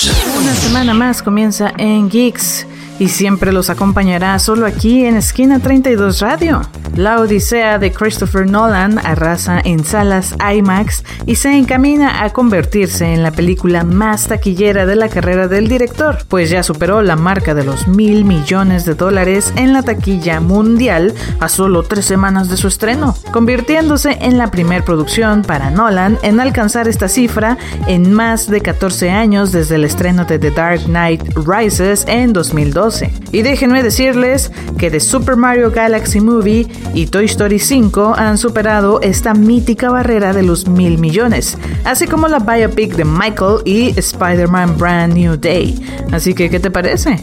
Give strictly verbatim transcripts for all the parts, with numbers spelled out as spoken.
Geeks. Una semana más comienza en Geeks y siempre los acompañará solo aquí en Esquina treinta y dos Radio. La Odisea de Christopher Nolan arrasa en salas IMAX y se encamina a convertirse en la película más taquillera de la carrera del director, pues ya superó la marca de los mil millones de dólares en la taquilla mundial a solo tres semanas de su estreno, convirtiéndose en la primer producción para Nolan en alcanzar esta cifra en más de catorce años desde el estreno de The Dark Knight Rises en dos mil doce. Y déjenme decirles que The Super Mario Galaxy Movie y Toy Story cinco han superado esta mítica barrera de los mil millones, así como la biopic de Michael y Spider-Man Brand New Day. Así que, ¿qué te parece?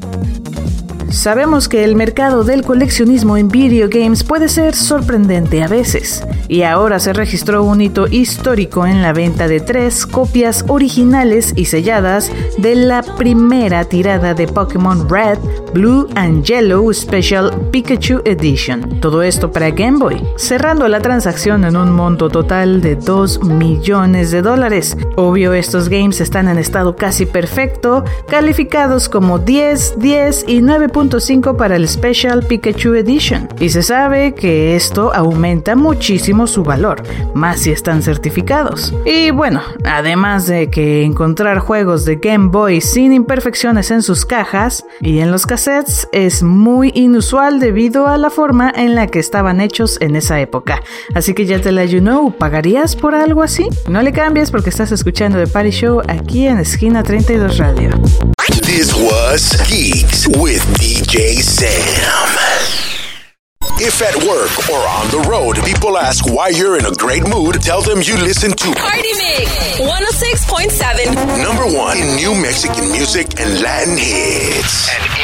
Sabemos que el mercado del coleccionismo en video games puede ser sorprendente a veces, y ahora se registró un hito histórico en la venta de tres copias originales y selladas de la primera tirada de Pokémon Red, Blue and Yellow Special Pikachu Edition. Todo esto para Game Boy, cerrando la transacción en un monto total de dos millones de dólares. Obvio, estos games están en estado casi perfecto, calificados como diez, diez y nueve punto cinco para el Special Pikachu Edition, y se sabe que esto aumenta muchísimo su valor, más si están certificados. Y bueno, además de que encontrar juegos de Game Boy sin imperfecciones en sus cajas y en los cassettes es muy inusual debido a la forma en la que estaban hechos en esa época. Así que ya te la you know, ¿pagarías por algo así? No le cambies porque estás escuchando The Party Show aquí en Esquina treinta y dos Radio. This was Geeks with D J Sam. If at work or on the road, people ask why you're in a great mood, tell them you listen to Party Mix one oh six point seven. Number one in new Mexican music and Latin hits. And